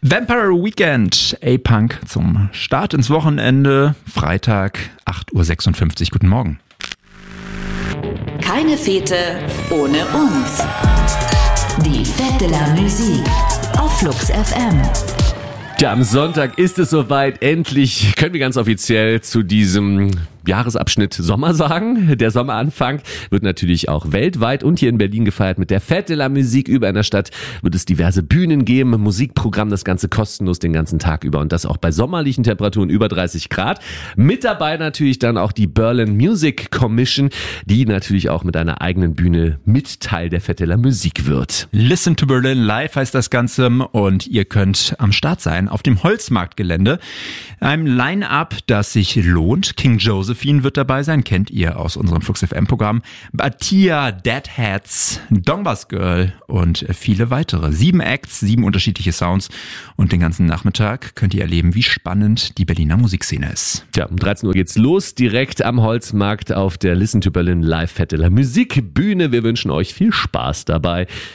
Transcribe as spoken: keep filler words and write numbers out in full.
Vampire Weekend, A-Punk zum Start ins Wochenende, Freitag, acht Uhr sechsundfünfzig. Guten Morgen. Keine Fete ohne uns. Die Fête de la Musique auf Flux F M. Ja, am Sonntag ist es soweit. Endlich können wir ganz offiziell zu diesem Jahresabschnitt Sommer sagen. Der Sommeranfang wird natürlich auch weltweit und hier in Berlin gefeiert mit der Fête de la Musique. Über in der Stadt wird es diverse Bühnen geben, Musikprogramm, das Ganze kostenlos den ganzen Tag über und das auch bei sommerlichen Temperaturen über dreißig Grad. Mit dabei natürlich dann auch die Berlin Music Commission, die natürlich auch mit einer eigenen Bühne mit Teil der Fête de la Musique wird. Listen to Berlin Live heißt das Ganze und ihr könnt am Start sein auf dem Holzmarktgelände. Einem Line-Up, das sich lohnt. King Josephine wird dabei sein, kennt ihr aus unserem Flux F M-Programm. Batia, Deadheads, Dongbas Girl und viele weitere. Sieben Acts, sieben unterschiedliche Sounds und den ganzen Nachmittag könnt ihr erleben, wie spannend die Berliner Musikszene ist. Ja, um dreizehn Uhr geht's los, direkt am Holzmarkt auf der Listen to Berlin Live Fête de la Musique Bühne. Wir wünschen euch viel Spaß dabei.